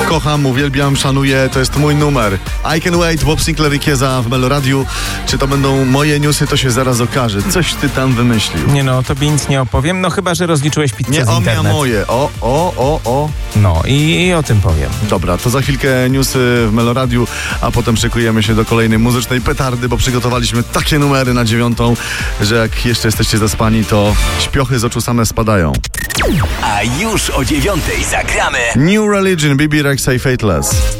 Kocham, uwielbiam, szanuję, to jest mój numer. I Can Wait, Bob Sinclair i Kieza w Meloradiu. Czy to będą moje newsy, to się zaraz okaże. Coś ty tam wymyślił. Nie no, tobie nic nie opowiem, no chyba, że rozliczyłeś pizzę Nie z o mnie, a internet. moje. O. No i o tym powiem. Dobra, to za chwilkę newsy w Meloradiu, a potem szykujemy się do kolejnej muzycznej petardy, bo przygotowaliśmy takie numery na 9, że jak jeszcze jesteście zaspani, to śpiochy z oczu same spadają. A już o 9 zagramy New Religion, BB Rexa i Fateless.